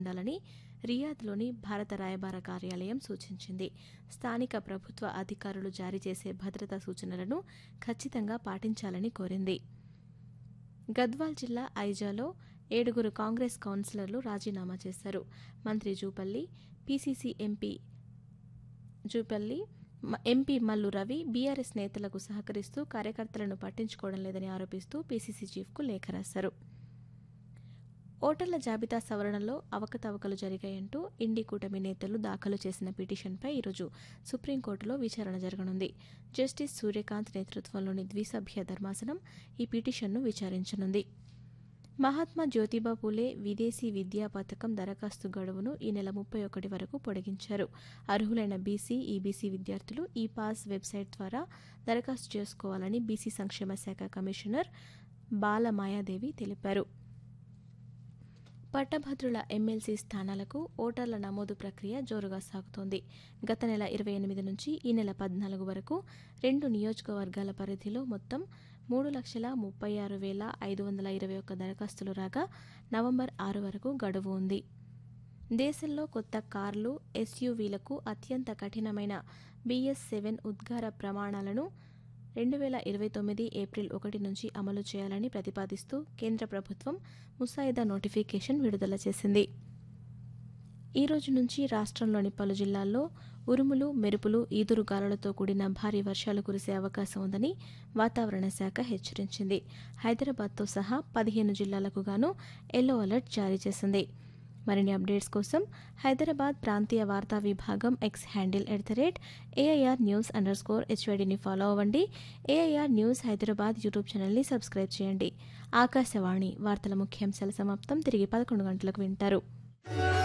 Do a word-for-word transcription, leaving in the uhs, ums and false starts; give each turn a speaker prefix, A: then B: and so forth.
A: ఉండాలని రియాద్లోని భారత రాయబార కార్యాలయం సూచించింది. స్థానిక ప్రభుత్వ అధికారులు జారీ చేసే భద్రతా సూచనలను ఖచ్చితంగా పాటించాలని కోరింది. గద్వాల్ జిల్లా ఐజాలో ఏడుగురు కాంగ్రెస్ కౌన్సిలర్లు రాజీనామా చేశారు. మంత్రి Jupally, PCC MP Jupally MP Mallu Ravi BRS నేతలకు సహకరిస్తూ కార్యకర్తలను పట్టించుకోవడం లేదని ఆరోపిస్తూ పీసీసీ చీఫ్కు లేఖ రాశారు. ఓటర్ల జాబితా సవరణలో అవకతవకలు జరిగాయంటూ ఇండి కూటమి నేతలు దాఖలు చేసిన పిటిషన్పై ఈరోజు సుప్రీంకోర్టులో విచారణ జరగనుంది. జస్టిస్ సూర్యకాంత్ నేతృత్వంలోని ద్విసభ్య ధర్మాసనం ఈ పిటిషన్ను విచారించనుంది. మహాత్మా జ్యోతిబా పూలే విదేశీ విద్యా పథకం దరఖాస్తు గడువును ఈ నెల ముప్పై ఒకటి వరకు పొడిగించారు. అర్హులైన బీసీ, ఈబీసీ విద్యార్థులు ఈ పాస్ వెబ్సైట్ ద్వారా దరఖాస్తు చేసుకోవాలని బీసీ సంక్షేమ శాఖ కమిషనర్ బాల మాయాదేవి తెలిపారు. పట్టభద్రుల ఎమ్మెల్సీ స్థానాలకు ఓటర్ల నమోదు ప్రక్రియ జోరుగా సాగుతోంది. గత నెల ఇరవై ఎనిమిది నుంచి ఈ నెల పద్నాలుగు వరకు రెండు నియోజకవర్గాల పరిధిలో మొత్తం మూడు లక్షల ముప్పై ఆరు వేల ఐదు వందల ఇరవై ఒక్క దరఖాస్తులు రాగా నవంబర్ ఆరు వరకు గడువు ఉంది. దేశంలో కొత్త కార్లు, ఎస్యూవీలకు అత్యంత కఠినమైన బీఎస్ సెవెన్ ఉద్గార ప్రమాణాలను రెండు వేల ఇరవై తొమ్మిది ఏప్రిల్ ఒకటి నుంచి అమలు చేయాలని ప్రతిపాదిస్తూ కేంద్ర ప్రభుత్వం ముసాయిదా నోటిఫికేషన్ విడుదల చేసింది. ఈ రోజు నుంచి రాష్ట్రంలోని పలు జిల్లాల్లో ఉరుములు, మెరుపులు, ఈదురుగాలులతో కూడిన భారీ వర్షాలు కురిసే అవకాశం ఉందని వాతావరణ శాఖ హెచ్చరించింది. హైదరాబాద్తో సహా పదిహేను జిల్లాలకు గాను ఎల్లో అలర్ట్ జారీ చేసింది. మరిన్ని అప్డేట్స్ కోసం హైదరాబాద్ ప్రాంతీయ వార్తా విభాగం X handle at the rate AIR news under score హెచ్వైడిని follow అవ్వండి. ఏఐఆర్ న్యూస్ హైదరాబాద్ యూట్యూబ్ ఛానల్ని సబ్స్క్రైబ్ చేయండి. ఆకాశవాణి వార్తల ముఖ్యాంశాల సమాప్తం. తిరిగి పదకొండు గంటలకు వింటారు.